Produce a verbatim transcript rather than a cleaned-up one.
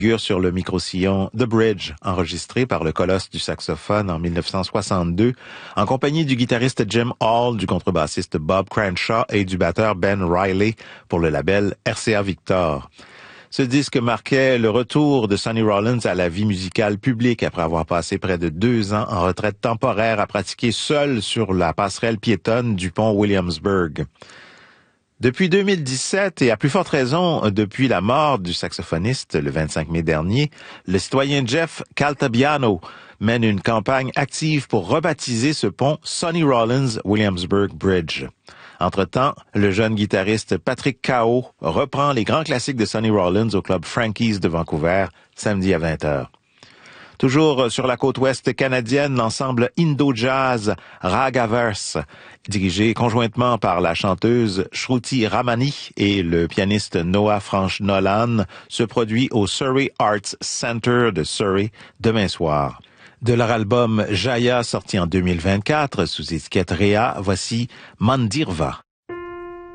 figure sur le micro-sillon The Bridge, enregistré par le colosse du saxophone en mille neuf cent soixante-deux, en compagnie du guitariste Jim Hall, du contrebassiste Bob Cranshaw et du batteur Ben Riley pour le label R C A Victor. Ce disque marquait le retour de Sonny Rollins à la vie musicale publique après avoir passé près de deux ans en retraite temporaire à pratiquer seul sur la passerelle piétonne du pont Williamsburg. Depuis deux mille dix-sept, et à plus forte raison depuis la mort du saxophoniste le vingt-cinq mai dernier, le citoyen Jeff Caltabiano mène une campagne active pour rebaptiser ce pont Sonny Rollins Williamsburg Bridge. Entre-temps, le jeune guitariste Patrick Kao reprend les grands classiques de Sonny Rollins au club Frankie's de Vancouver, samedi à vingt heures. Toujours sur la côte ouest canadienne, l'ensemble Indo-Jazz Ragaverse, dirigé conjointement par la chanteuse Shruti Ramani et le pianiste Noah French-Nolan, se produit au Surrey Arts Centre de Surrey demain soir. De leur album Jaya, sorti en deux mille vingt-quatre, sous étiquette Rhea, voici Mandirva.